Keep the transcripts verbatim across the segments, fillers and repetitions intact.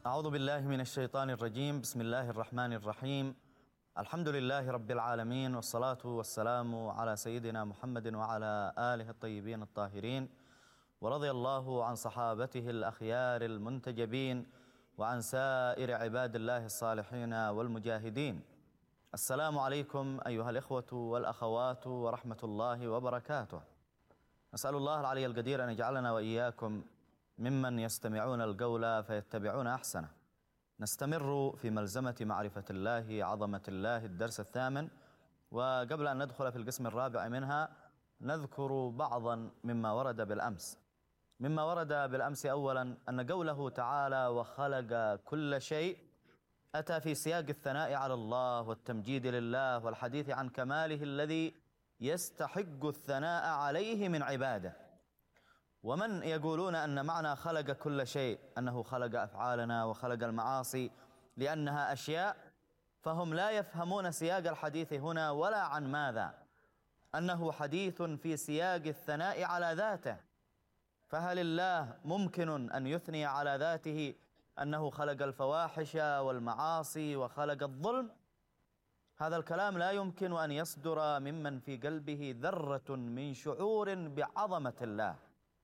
أعوذ بالله من الشيطان الرجيم. بسم الله الرحمن الرحيم. الحمد لله رب العالمين، والصلاة والسلام على سيدنا محمد وعلى آله الطيبين الطاهرين، ورضي الله عن صحابته الأخيار المنتجبين وعن سائر عباد الله الصالحين والمجاهدين. السلام عليكم أيها الإخوة والأخوات ورحمة الله وبركاته. نسأل الله العلي القدير أن يجعلنا وإياكم ممن يستمعون القول فيتبعون أحسنه. نستمر في ملزمة معرفة الله، عظمة الله، الدرس الثامن. وقبل أن ندخل في القسم الرابع منها نذكر بعضا مما ورد بالأمس. مما ورد بالأمس أولا أن قوله تعالى وخلق كل شيء أتى في سياق الثناء على الله والتمجيد لله والحديث عن كماله الذي يستحق الثناء عليه من عباده. ومن يقولون أن معنى خلق كل شيء أنه خلق أفعالنا وخلق المعاصي لأنها أشياء، فهم لا يفهمون سياق الحديث هنا ولا عن ماذا، أنه حديث في سياق الثناء على ذاته. فهل الله ممكن أن يثني على ذاته أنه خلق الفواحش والمعاصي وخلق الظلم؟ هذا الكلام لا يمكن أن يصدر ممن في قلبه ذرة من شعور بعظمة الله.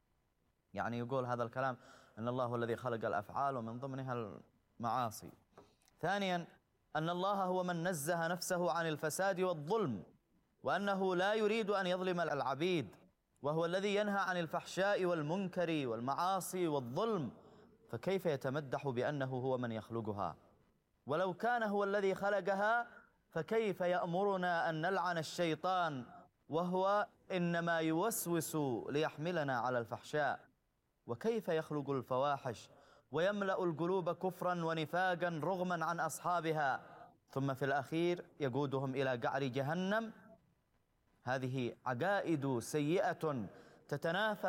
يعني يقول هذا الكلام أن الله هو الذي خلق الأفعال ومن ضمنها المعاصي. ثانيا أن الله هو من نزه نفسه عن الفساد والظلم، وأنه لا يريد أن يظلم العبيد، وهو الذي ينهى عن الفحشاء والمنكر والمعاصي والظلم، فكيف يتمدح بأنه هو من يخلقها؟ ولو كان هو الذي خلقها فكيف يأمرنا أن نلعن الشيطان وهو إنما يوسوس ليحملنا على الفحشاء؟ وكيف يخلق الفواحش ويملأ القلوب كفرا ونفاقا رغما عن أصحابها، ثم في الأخير يقودهم إلى قعر جهنم؟ هذه عقائد سيئة تتنافى